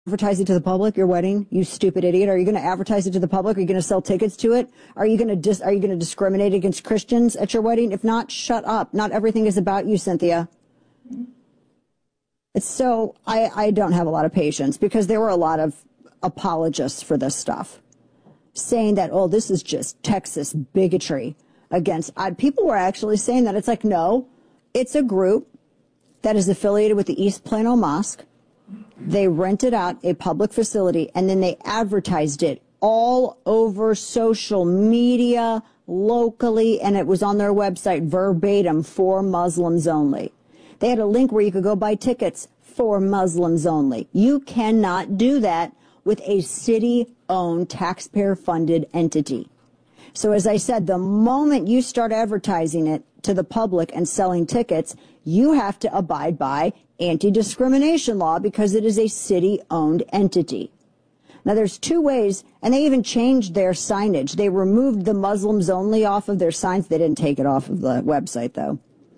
advertise it to the public, your wedding, you stupid idiot? Are you going to advertise it to the public? Are you going to sell tickets to it? Are you going to discriminate against Christians at your wedding? If not, shut up. Not everything is about you, Cynthia. It's so, I don't have a lot of patience, because there were a lot of apologists for this stuff saying that, oh, this is just Texas bigotry against, people were actually saying that. It's like, no, it's a group that is affiliated with the East Plano Mosque. They rented out a public facility, and then they advertised it all over social media, locally, and it was on their website verbatim, for Muslims only. They had a link where you could go buy tickets for Muslims only. You cannot do that with a city-owned, taxpayer-funded entity. So as I said, the moment you start advertising it to the public and selling tickets, you have to abide by anti-discrimination law, because it is a city-owned entity. Now, there's two ways, and they even changed their signage. They removed the Muslims only off of their signs. They didn't take it off of the website, though.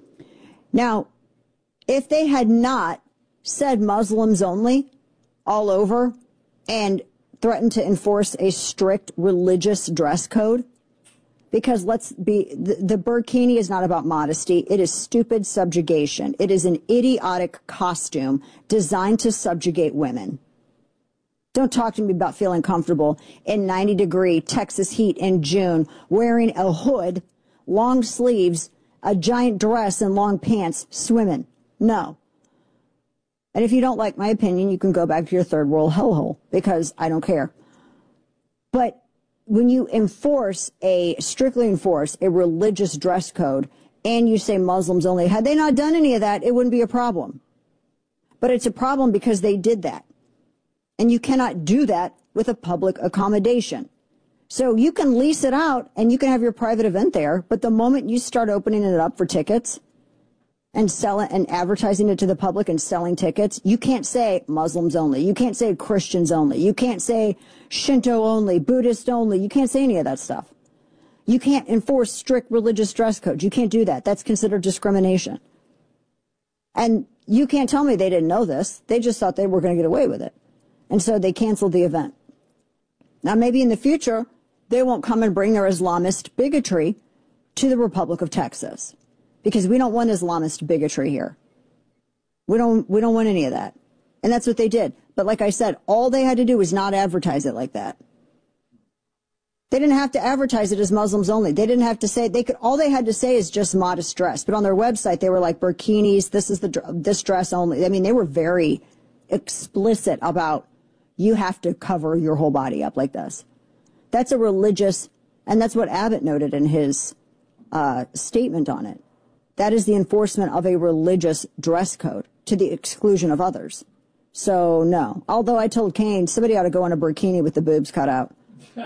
Now, if they had not said Muslims only all over and threatened to enforce a strict religious dress code, because the burkini is not about modesty. It is stupid subjugation. It is an idiotic costume designed to subjugate women. Don't talk to me about feeling comfortable in 90-degree Texas heat in June, wearing a hood, long sleeves, a giant dress, and long pants, swimming. No. And if you don't like my opinion, you can go back to your third world hellhole, because I don't care. But when you strictly enforce a religious dress code, and you say Muslims only, had they not done any of that, it wouldn't be a problem. But it's a problem because they did that. And you cannot do that with a public accommodation. So you can lease it out and you can have your private event there, but the moment you start opening it up for tickets and selling and advertising it to the public and selling tickets, you can't say Muslims only. You can't say Christians only. You can't say Shinto only, Buddhist only. You can't say any of that stuff. You can't enforce strict religious dress codes. You can't do that. That's considered discrimination. And you can't tell me they didn't know this. They just thought they were going to get away with it. And so they canceled the event. Now, maybe in the future, they won't come and bring their Islamist bigotry to the Republic of Texas, because we don't want Islamist bigotry here. We don't want any of that. And that's what they did. But like I said, all they had to do was not advertise it like that. They didn't have to advertise it as Muslims only. They didn't have to say, all they had to say is just modest dress. But on their website, they were like burkinis, this dress only. I mean, they were very explicit about, you have to cover your whole body up like this. That's a religious, and that's what Abbott noted in his statement on it. That is the enforcement of a religious dress code to the exclusion of others. So, no. Although I told Kane, somebody ought to go in a burkini with the boobs cut out.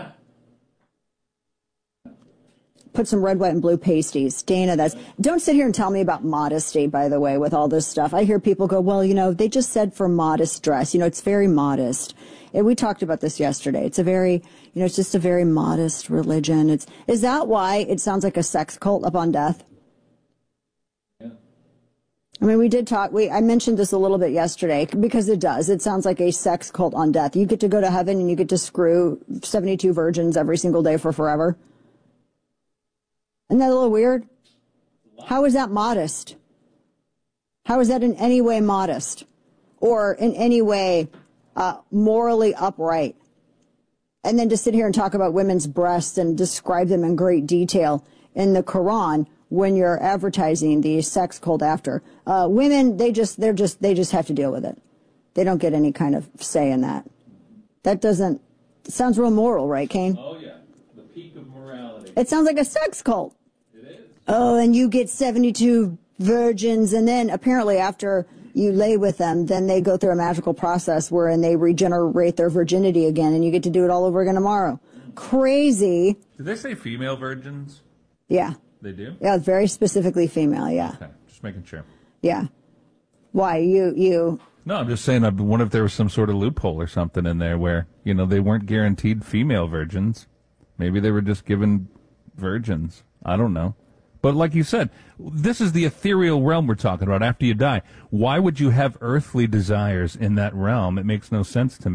Put some red, white, and blue pasties. Dana, don't sit here and tell me about modesty, by the way, with all this stuff. I hear people go, well, they just said for modest dress. It's very modest. And we talked about this yesterday. It's it's just a very modest religion. Is that why it sounds like a sex cult upon death? Yeah. I mean, we did talk, I mentioned this a little bit yesterday, because it does. It sounds like a sex cult on death. You get to go to heaven and you get to screw 72 virgins every single day for forever. Isn't that a little weird? How is that modest? How is that in any way modest? Or in any way morally upright? And then to sit here and talk about women's breasts and describe them in great detail in the Quran when you're advertising the sex cult after. Women, they just have to deal with it. They don't get any kind of say in that. It sounds real moral, right, Kane? Oh, yeah. The peak of morality. It sounds like a sex cult. It is. Oh, and you get 72 virgins, and then apparently after you lay with them, then they go through a magical process wherein they regenerate their virginity again, and you get to do it all over again tomorrow. Crazy. Did they say female virgins? Yeah. They do? Yeah, very specifically female, yeah. Okay, just making sure. Yeah. Why? You... No, I'm just saying, I wonder if there was some sort of loophole or something in there where, they weren't guaranteed female virgins. Maybe they were just given virgins. I don't know. But like you said, this is the ethereal realm we're talking about after you die. Why would you have earthly desires in that realm? It makes no sense to me.